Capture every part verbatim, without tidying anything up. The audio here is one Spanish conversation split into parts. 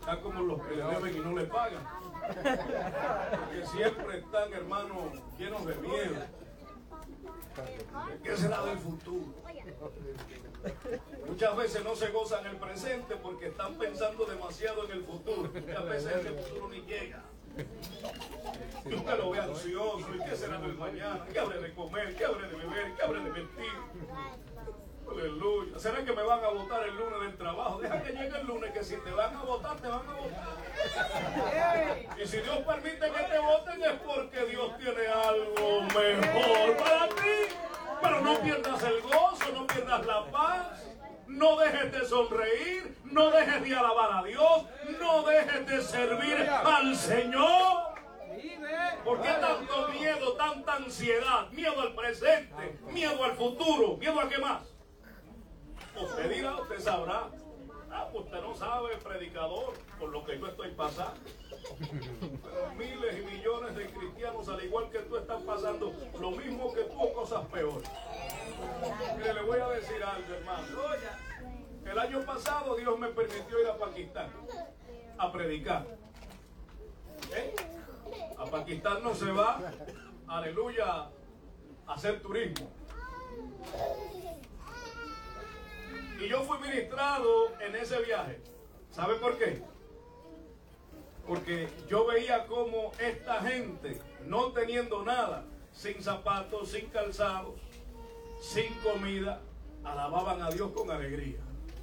Está como los que le deben y no le pagan. Porque siempre están, hermanos, llenos de miedo. ¿Qué será del futuro? Muchas veces no se gozan el presente porque están pensando demasiado en el futuro. Muchas veces el futuro ni llega. Y usted lo ve ansioso. ¿Y qué será del mañana? ¿Qué habré de comer? ¿Qué habré de beber? ¿Qué habré de vestir? Aleluya. ¿Será que me van a votar el lunes del trabajo? Deja que llegue el lunes, que si te van a votar, te van a votar. Y si Dios permite que te voten es porque Dios tiene algo mejor para ti. Pero no pierdas el gozo, no pierdas la paz. No dejes de sonreír, no dejes de alabar a Dios, no dejes de servir al Señor. ¿Por qué tanto miedo, tanta ansiedad? Miedo al presente, miedo al futuro, miedo a qué más. Usted dirá, usted sabrá. Ah, usted no sabe, predicador, por lo que yo estoy pasando. Pero miles y millones de cristianos, al igual que tú, están pasando lo mismo que tú o cosas peores. Mire, le voy a decir algo, hermano. El año pasado Dios me permitió ir a Pakistán a predicar. ¿Eh? A Pakistán no se va, aleluya, a hacer turismo. Y yo fui ministrado en ese viaje. ¿Sabe por qué? Porque yo veía cómo esta gente, no teniendo nada, sin zapatos, sin calzados, sin comida, alababan a Dios con alegría.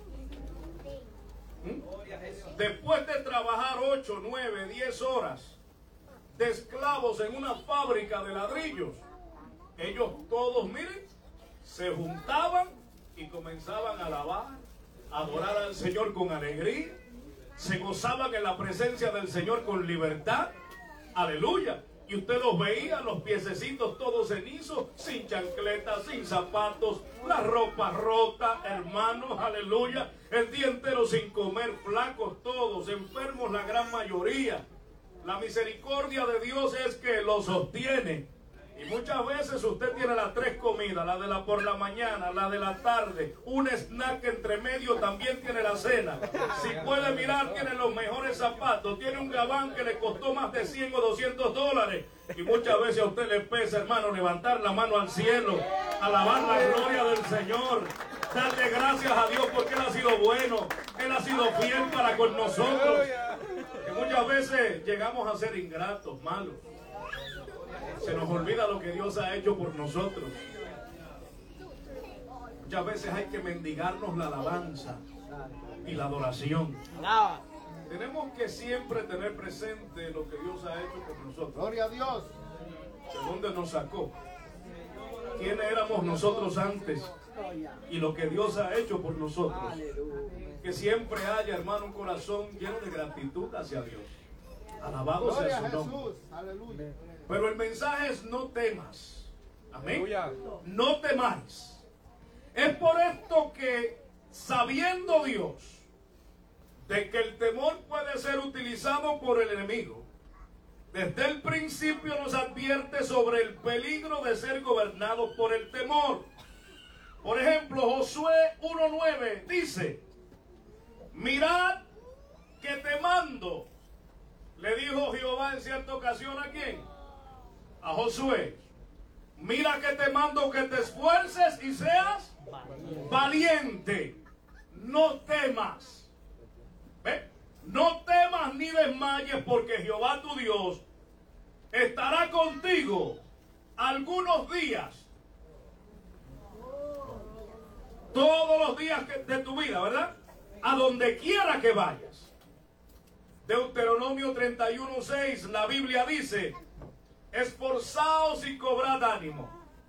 ¿Mm? Después de trabajar ocho, nueve, diez horas de esclavos en una fábrica de ladrillos, ellos todos, miren, se juntaban y comenzaban a alabar, a adorar al Señor con alegría. Se gozaban en la presencia del Señor con libertad. Aleluya. Y usted los veía, los piececitos todos cenizos, sin chancletas, sin zapatos, la ropa rota, hermanos, aleluya. El día entero sin comer, flacos todos, enfermos la gran mayoría. La misericordia de Dios es que los sostiene. Y muchas veces usted tiene las tres comidas, la de la por la mañana, la de la tarde, un snack entre medio, también tiene la cena. Si puede mirar, tiene los mejores zapatos, tiene un gabán que le costó más de cien o doscientos dólares. Y muchas veces a usted le pesa, hermano, levantar la mano al cielo, alabar la gloria del Señor, darle gracias a Dios porque Él ha sido bueno, Él ha sido fiel para con nosotros. Que muchas veces llegamos a ser ingratos, malos. Se nos olvida lo que Dios ha hecho por nosotros. Muchas veces hay que mendigarnos la alabanza y la adoración. Tenemos que siempre tener presente lo que Dios ha hecho por nosotros. Gloria a Dios. ¿De dónde nos sacó? ¿Quiénes éramos nosotros antes? Y lo que Dios ha hecho por nosotros. Que siempre haya, hermano, un corazón lleno de gratitud hacia Dios. Alabado sea su nombre. Aleluya. Pero el mensaje es: no temas. Amén. No temáis. Es por esto que, sabiendo Dios de que el temor puede ser utilizado por el enemigo, desde el principio nos advierte sobre el peligro de ser gobernados por el temor. Por ejemplo, Josué uno nueve dice: mirad que te mando. Le dijo Jehová en cierta ocasión, ¿a quién? A Josué: mira que te mando que te esfuerces y seas valiente. valiente. No temas. ¿Ve? No temas ni desmayes, porque Jehová tu Dios estará contigo algunos días. Todos los días de tu vida, ¿verdad? A donde quiera que vayas. Deuteronomio treinta y uno seis, la Biblia dice: esforzaos y cobrad ánimo.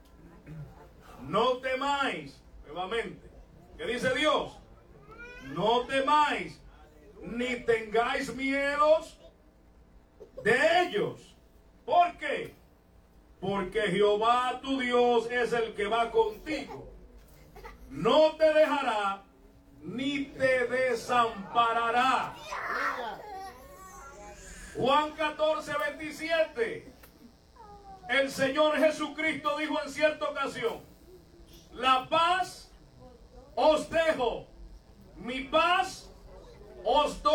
No temáis. Nuevamente, ¿qué dice Dios? No temáis, ni tengáis miedos de ellos. ¿Por qué? Porque Jehová tu Dios es el que va contigo. No te dejará ni te desamparará. Juan catorce veintisiete. El Señor Jesucristo dijo en cierta ocasión: la paz os dejo, mi paz os doy.